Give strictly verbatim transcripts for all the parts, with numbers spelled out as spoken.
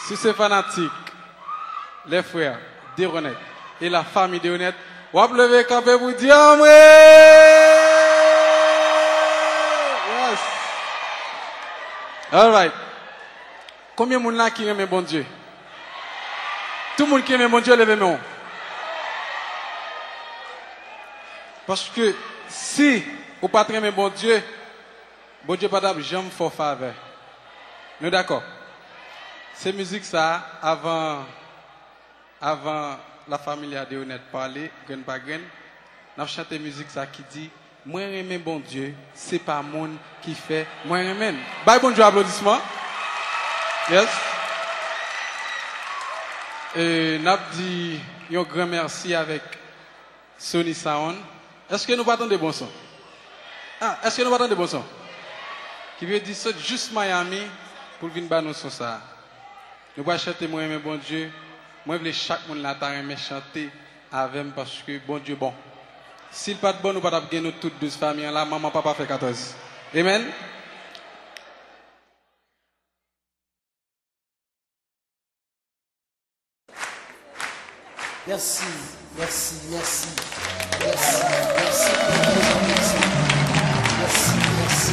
si c'est fanatique, les frères d'Honnête et la famille d'Honnête, on va lever camper pour dire Amré! Yes! All right. Combien de monde là qui aime bon Dieu? Tout le monde qui aime bon Dieu, levez moi. Parce que si vous pas aimer bon Dieu, bon Dieu pas jamais faire faveur. Nous d'accord? Ces musiques ça avant avant la famille de Honnête parler, grain par grain, n'a chanté musique ça qui dit moi aimer bon Dieu, c'est pas monde qui fait moi aimer. Bye bon Dieu applaudissements. Yes. Et n'a dit un grand merci avec Sony Sound. Est-ce que nous battons des bons sons? Ah, est-ce que nous battons des bons sons? Qui veut dire ça juste Miami pour venir battre nos sons ça. Nous allons chanter moi aimer bon Dieu. Moi je veux chaque monde là aimer chanter avec parce que bon Dieu bon. S'il pas de bon nous pas gagner nous toutes douze familles là, maman papa fait quatorze. Amen. Merci, merci, merci, merci, merci, merci, merci, merci.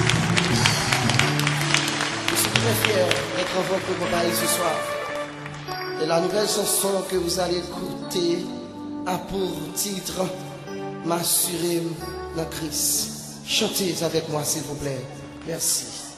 Je suis très fier d'être en votre compagnie ce soir. Et la nouvelle chanson que vous allez écouter a pour titre M'assurer dans Christ. Chantez avec moi s'il vous plaît. Merci.